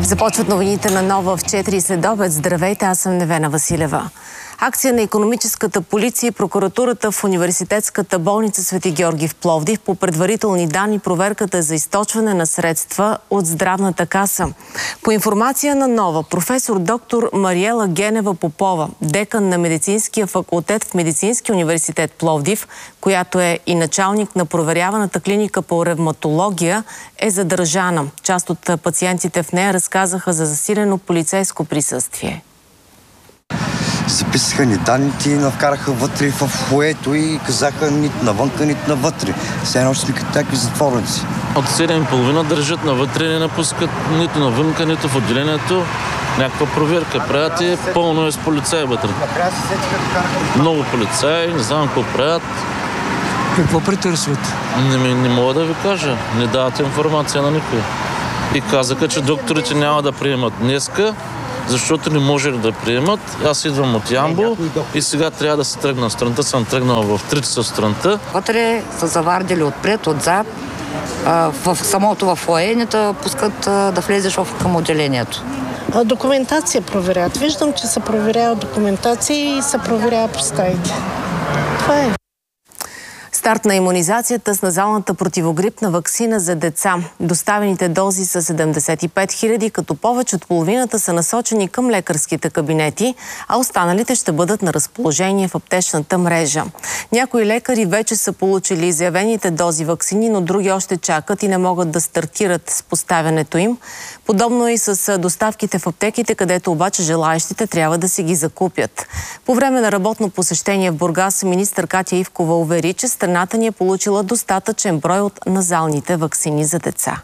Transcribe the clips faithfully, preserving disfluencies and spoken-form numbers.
Започват новините на Нова в четири следобед. Здравейте, аз съм Невена Василева. Акция на икономическата полиция и прокуратурата в университетската болница Свети Георги в Пловдив. По предварителни данни проверката е за източване на средства от здравната каса. По информация на Нова, професор доктор Мариела Генева Попова, декан на медицинския факултет в Медицинския университет Пловдив, която е и началник на проверяваната клиника по ревматология, е задържана. Част от пациентите в нея разказаха за засилено полицейско присъствие. Записаха ни данните и навкараха вътре в фоето и казаха нито навънка, нито навътре. Сега едно сме като такви затворници. От седем и половина държат навътре, не напускат нито навънка, нито в отделението. Някаква проверка правят и пълно е с полицаи вътре. Много полицаи, не знам какво правят. Какво претърсват? Не, не мога да ви кажа. Не дават информация на никой. И казаха, че докторите няма да приемат днеска, защото не може да приемат. Аз идвам от Ямбол и сега трябва да се тръгна. Сутринта съм тръгнал в три часа сутринта. Вътре са завардили отпред, отзад. В самото в фоайе не те пускат да влезеш към отделението. Документация проверят. Виждам, че се проверява документация и се проверява представите. Това е. Старт на имунизацията с назалната противогрипна ваксина за деца. Доставените дози са седемдесет и пет хиляди, като повече от половината са насочени към лекарските кабинети, а останалите ще бъдат на разположение в аптечната мрежа. Някои лекари вече са получили заявените дози ваксини, но други още чакат и не могат да стартират с поставянето им. Подобно и с доставките в аптеките, където обаче желаещите трябва да си ги закупят. По време на работно посещение в Бургас министър Катя Ивкова увери, че страната ни е получила достатъчен брой от назалните ваксини за деца.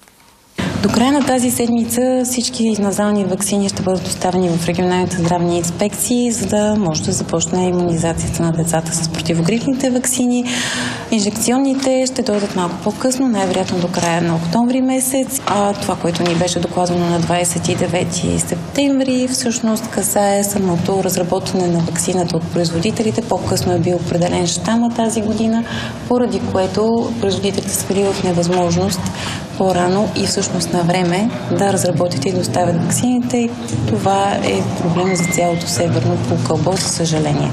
До края на тази седмица всички назални ваксини ще бъдат доставени в регионалните здравни инспекции, за да може да започне имунизацията на децата с противогрипните ваксини. Инжекционните ще дойдат малко по-късно, най-вероятно до края на октомври месец. А това, което ни беше докладано на двадесет и девети септември, всъщност касае самото разработване на ваксината от производителите. По-късно е бил определен щама тази година, поради което производителите са били в невъзможност по-рано и всъщност на време да разработят и доставят ваксините. Това е проблем за цялото северно полукълбо, за съжаление.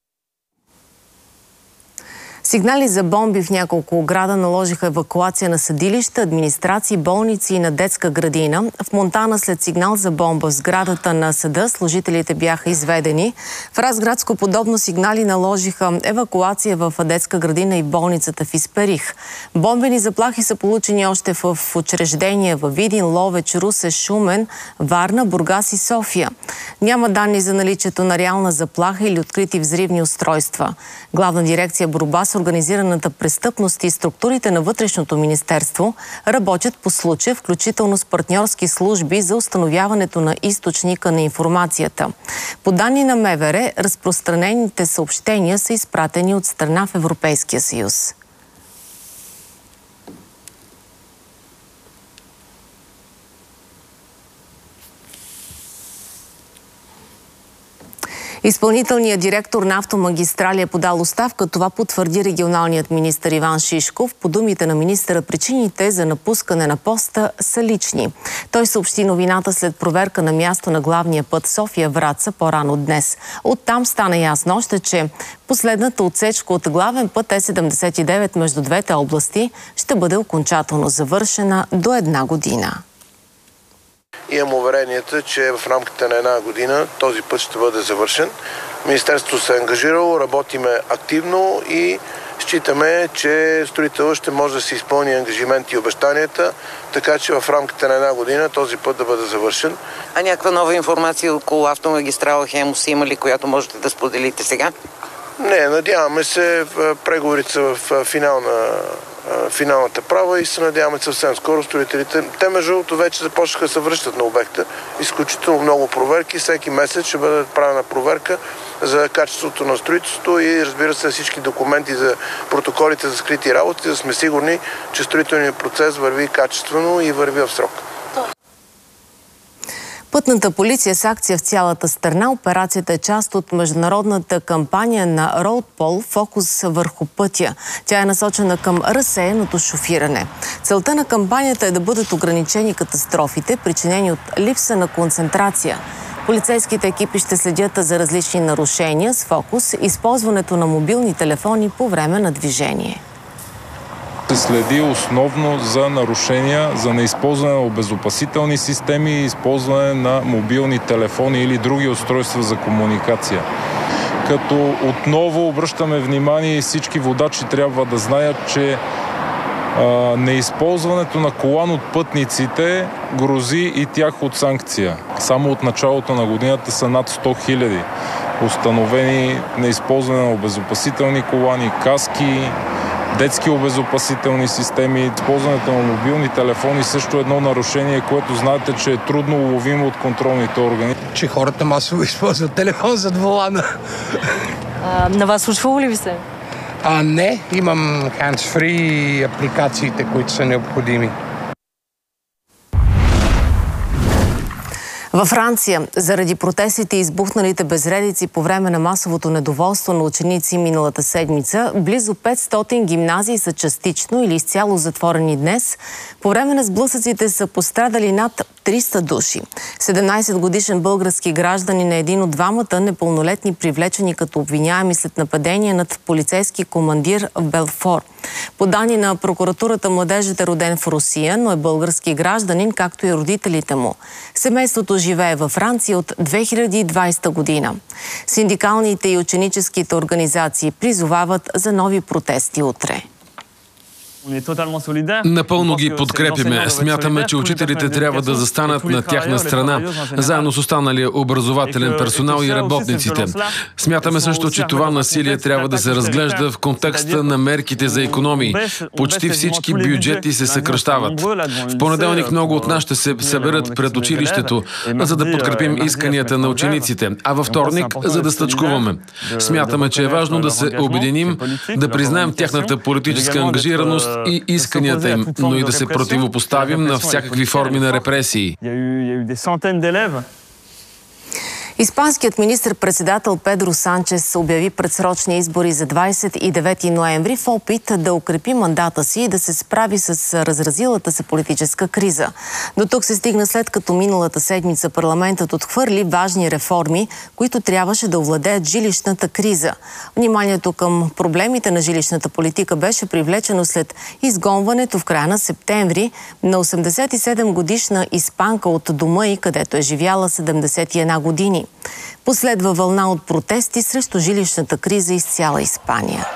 Сигнали за бомби в няколко града наложиха евакуация на съдилища, администрации, болници и на детска градина. В Монтана след сигнал за бомба в сградата на съда служителите бяха изведени. В Разградско подобно сигнали наложиха евакуация в детска градина и болницата в Исперих. Бомбени заплахи са получени още в учреждения във Видин, Ловеч, Русе, Шумен, Варна, Бургас и София. Няма данни за наличието на реална заплаха или открити взривни устройства. Главна дирекция борба с организираната престъпност и структурите на Вътрешното министерство работят по случая, включително с партньорски служби за установяването на източника на информацията. По данни на МВР, разпространените съобщения са изпратени от страна в Европейския съюз. Изпълнителният директор на Автомагистрали е подал оставка. Това потвърди регионалният министър Иван Шишков. По думите на министъра, причините за напускане на поста са лични. Той съобщи новината след проверка на място на главния път София-Враца по-рано днес. Оттам стана ясно още, че последната отсечка от главен път Е седемдесет и девет между двете области ще бъде окончателно завършена до една година. Имам уверението, че в рамките на една година този път ще бъде завършен. Министерството се е ангажирало, работиме активно и считаме, че строителът ще може да се изпълни ангажимент и обещанията, така че в рамките на една година този път да бъде завършен. А някаква нова информация около автомагистрала Хемус има ли, която можете да споделите сега? Не, надяваме се, преговорите са в финална финалната права и се надяваме съвсем скоро строителите. Те, между другото, вече започнаха да се връщат на обекта. Изключително много проверки. Всеки месец ще бъде правена проверка за качеството на строителството и, разбира се, всички документи за протоколите за скрити работи, за да сме сигурни, че строителният процес върви качествено и върви в срок. Пътната полиция с акция в цялата страна. Операцията е част от международната кампания на Роудпол «Фокус върху пътя». Тя е насочена към разсеяното шофиране. Целта на кампанията е да бъдат ограничени катастрофите, причинени от липса на концентрация. Полицейските екипи ще следят за различни нарушения с фокус използването на мобилни телефони по време на движение. Се следи основно за нарушения, за неизползване на обезопасителни системи и използване на мобилни телефони или други устройства за комуникация. Като отново обръщаме внимание и всички водачи трябва да знаят, че а, неизползването на колан от пътниците грози и тях от санкция. Само от началото на годината са над сто хиляди установени неизползване на обезопасителни колани, каски, детски обезопасителни системи. Използването на мобилни телефони също е едно нарушение, което знаете, че е трудно уловимо от контролните органи. Че хората масово използват телефон зад волана. А, на вас случвало ли ви се? А, не, имам hands-free апликациите, които са необходими. Във Франция, заради протестите и избухналите безредици по време на масовото недоволство на ученици миналата седмица, близо петстотин гимназии са частично или изцяло затворени днес. По време на сблъсъците са пострадали над триста души. седемнайсет годишен български гражданин е един от двамата непълнолетни, привлечени като обвиняеми след нападение над полицейски командир в Белфор. По данни на прокуратурата, младежът е роден в Русия, но е български гражданин, както и родителите му. Семейството живее във Франция от две хиляди и двайсета година. Синдикалните и ученическите организации призовават за нови протести утре. Напълно ги подкрепяме. Смятаме, че учителите трябва да застанат на тяхна страна, заедно с останалия образователен персонал и работниците. Смятаме също, че това насилие трябва да се разглежда в контекста на мерките за икономии. Почти всички бюджети се съкращават. В понеделник много от нас ще се съберат пред училището, за да подкрепим исканията на учениците, а във вторник, за да стъчкуваме. Смятаме, че е важно да се обединим, да признаем тяхната политическа ангажираност и исканията им, но и да се противопоставим на всякакви форми на репресии. Испанският министър-председател Педро Санчес обяви предсрочни избори за двайсет и девети ноември в опит да укрепи мандата си и да се справи с разразилата се политическа криза. До тук се стигна след като миналата седмица парламентът отхвърли важни реформи, които трябваше да овладеят жилищната криза. Вниманието към проблемите на жилищната политика беше привлечено след изгонването в края на септември на осемдесет и седем годишна испанка от дома й, където е живяла седемдесет и една години. Последва вълна от протести срещу жилищната криза из цяла Испания.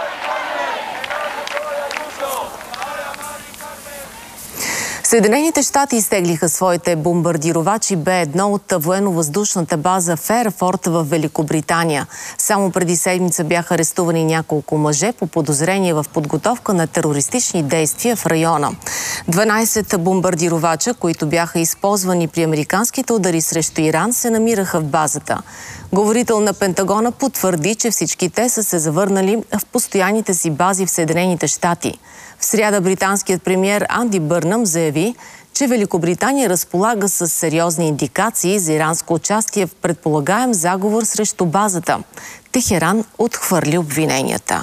Съединените щати изтеглиха своите бомбардировачи Б едно от военно-въздушната база Ферфорд в Великобритания. Само преди седмица бяха арестувани няколко мъже по подозрение в подготовка на терористични действия в района. дванайсет бомбардировача, които бяха използвани при американските удари срещу Иран, се намираха в базата. Говорител на Пентагона потвърди, че всички те са се завърнали в постоянните си бази в Съединените щати. В сряда британският премиер Анди Бърнъм заяви, че Великобритания разполага с сериозни индикации за иранско участие в предполагаем заговор срещу базата. Техеран отхвърли обвиненията.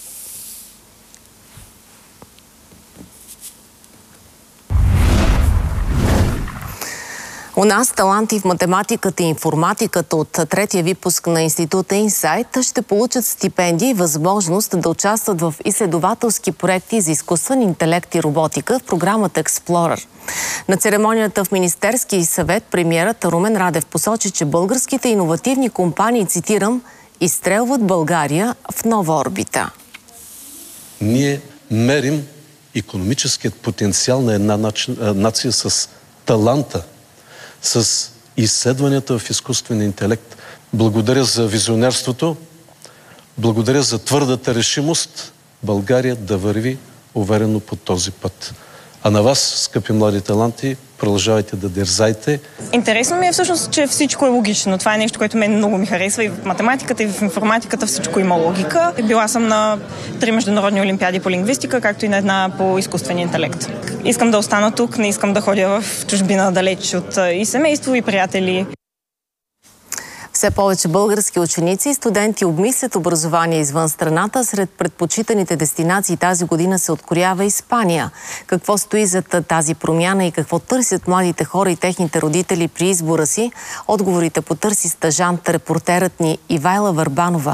У нас таланти в математиката и информатиката от третия випуск на Института Инсайт ще получат стипендии и възможност да участват в изследователски проекти за изкуствен интелект и роботика в програмата Explorer. На церемонията в Министерския съвет премиерът Румен Радев посочи, че българските иновативни компании, цитирам, изстрелват България в нова орбита. Ние мерим икономическият потенциал на една нация с таланта, с изследванията в изкуствен интелект. Благодаря за визионерството, благодаря за твърдата решимост България да върви уверено по този път. А на вас, скъпи млади таланти, продължавайте да дързайте. Интересно ми е всъщност, че всичко е логично. Това е нещо, което мен много ми харесва и в математиката, и в информатиката всичко има логика. Била съм на три международни олимпиади по лингвистика, както и на една по изкуствен интелект. Искам да остана тук, не искам да ходя в чужбина далеч от и семейство, и приятели. Все повече български ученици и студенти обмислят образование извън страната. Сред предпочитаните дестинации тази година се откроява Испания. Какво стои зад тази промяна и какво търсят младите хора и техните родители при избора си? Отговорите потърси стажант, репортерът ни Ивайла Върбанова.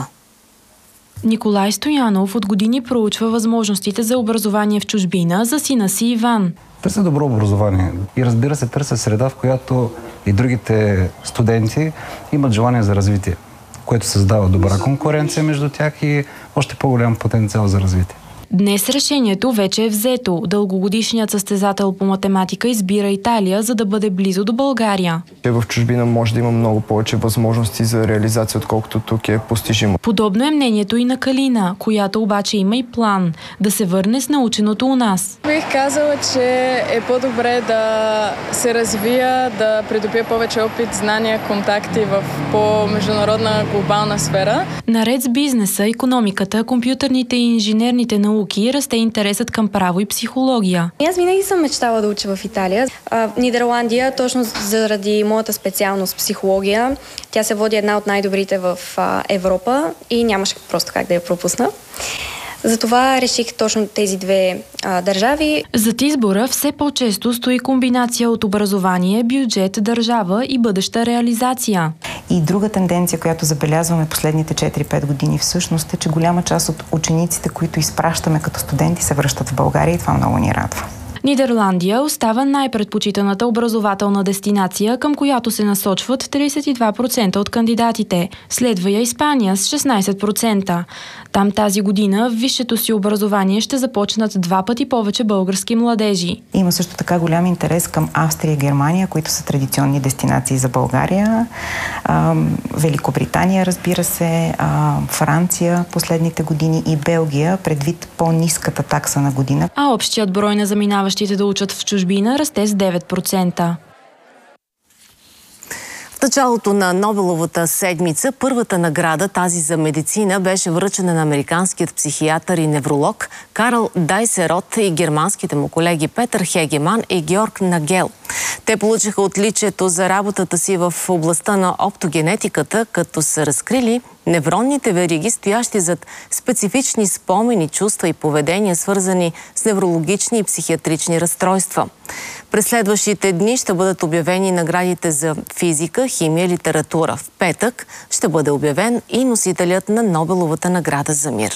Николай Стоянов от години проучва възможностите за образование в чужбина за сина си Иван. Търся добро образование и разбира се търся среда, в която и другите студенти имат желание за развитие, което създава добра конкуренция между тях и още по-голям потенциал за развитие. Днес решението вече е взето. Дългогодишният състезател по математика избира Италия, за да бъде близо до България. В чужбина може да има много повече възможности за реализация, отколкото тук е постижимо. Подобно е мнението и на Калина, която обаче има и план да се върне с наученото у нас. Бих казала, че е по-добре да се развия, да придобие повече опит, знания, контакти в по-международна глобална сфера. Наред с бизнеса, икономиката, компютърните и инженерните науки расте интересът към право и психология. Аз винаги съм мечтала да уча в Италия. В Нидерландия, точно заради моята специалност психология, тя се води една от най-добрите в Европа и нямаше просто как да я пропусна. Затова реших точно тези две а, държави. Зад избора все по-често стои комбинация от образование, бюджет, държава и бъдеща реализация. И друга тенденция, която забелязваме последните четири-пет години всъщност е, че голяма част от учениците, които изпращаме като студенти, се връщат в България и това много ни радва. Нидерландия остава най-предпочитаната образователна дестинация, към която се насочват тридесет и два процента от кандидатите. Следва я Испания с шестнайсет процента. Там тази година в висшето си образование ще започнат два пъти повече български младежи. Има също така голям интерес към Австрия и Германия, които са традиционни дестинации за България. Великобритания, разбира се, Франция последните години и Белгия, предвид по-ниската такса на година. А общият брой на заминаващите да учат в чужбина расте с девет процента. В началото на Нобеловата седмица първата награда, тази за медицина, беше връчена на американският психиатър и невролог Карл Дайсерот и германските му колеги Петър Хегеман и Георг Нагел. Те получиха отличието за работата си в областта на оптогенетиката, като са разкрили невронните вериги, стоящи зад специфични спомени, чувства и поведения, свързани с неврологични и психиатрични разстройства. През следващите дни ще бъдат обявени наградите за физика, химия, литература. В петък ще бъде обявен и носителят на Нобеловата награда за мир.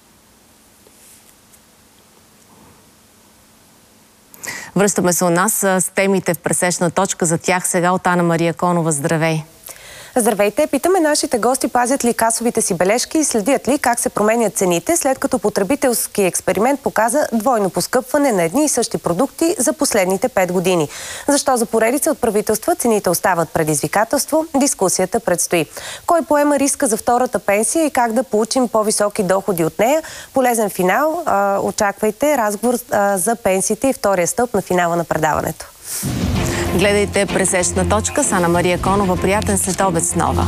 Връщаме се у нас с темите в пресечна точка. За тях сега от Ана Мария Конова. Здравей! Здравейте! Питаме нашите гости пазят ли касовите си бележки и следят ли как се променят цените, след като потребителски експеримент показа двойно поскъпване на едни и същи продукти за последните пет години. Защо за поредица от правителства цените остават предизвикателство? Дискусията предстои. Кой поема риска за втората пенсия и как да получим по-високи доходи от нея? Полезен финал. А, очаквайте разговор а, за пенсиите и втория стълб на финала на предаването. Гледайте пресечна точка с Ана Мария Конова. Приятен следобед с нова.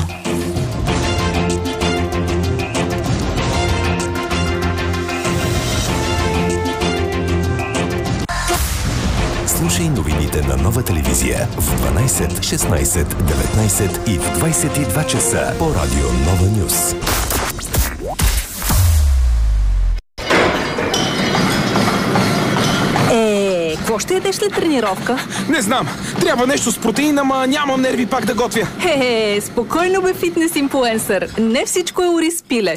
Слушай новините на Нова телевизия в дванайсет, шестнайсет, деветнайсет и в двайсет и два часа по радио Нова Нюс. Какво ще ядеш след тренировка? Не знам. Трябва нещо с протеин, ама нямам нерви пак да готвя. Хе-хе, спокойно бе, фитнес инфлуенсър. Не всичко е ориз пиле.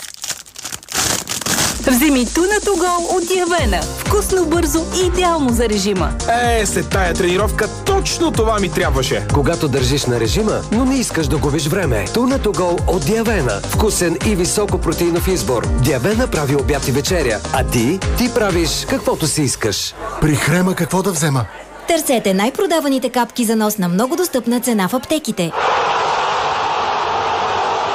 Вземи Tuna to Go от Диавена. Вкусно, бързо и идеално за режима. Е, след тая тренировка точно това ми трябваше. Когато държиш на режима, но не искаш да губиш време. Tuna to Go от Диавена. Вкусен и високо протеинов избор. Диавена прави обяд и вечеря. А ти? Ти правиш каквото си искаш. При Хрема какво да взема? Търсете най-продаваните капки за нос на много достъпна цена в аптеките.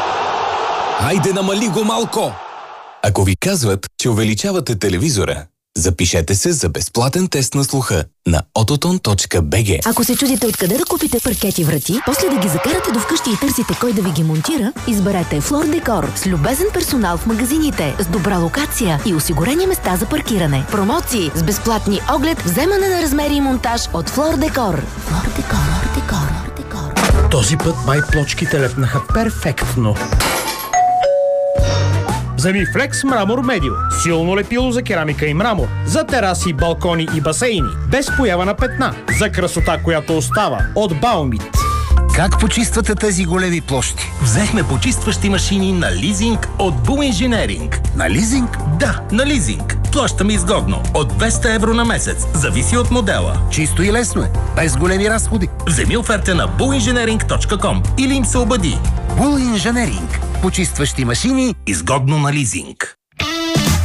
Хайде, намали го малко! Ако ви казват, че увеличавате телевизора, Запишете се за безплатен тест на слуха на ототон точка би джи. Ако се чудите откъде да купите паркети врати, после да ги закарате до вкъщи и търсите кой да ви ги монтира, изберете Флор Декор с любезен персонал в магазините, с добра локация и осигурени места за паркиране. Промоции с безплатни оглед, вземане на размери и монтаж от Флор Декор. Флор Декор, Декор, Декор. Този път май плочките лепнаха перфектно. Вземи Flex Мрамор Медио. Силно лепило за керамика и мрамор. За тераси, балкони и басейни. Без поява на петна. За красота, която остава. От Баумит. Как почиствате тези големи площи? Взехме почистващи машини на лизинг от Bull Engineering. На лизинг? Да, на лизинг. Плащаме изгодно. От двеста евро на месец. Зависи от модела. Чисто и лесно е. Без големи разходи. Вземи оферта на bull engineering точка com или им се обади. Bull Engineering. Почистващи машини изгодно на лизинг.